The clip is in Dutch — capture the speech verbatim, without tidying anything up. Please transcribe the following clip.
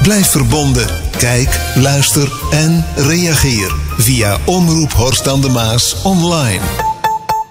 Blijf verbonden. Kijk, luister en reageer via Omroep Horst aan de Maas online.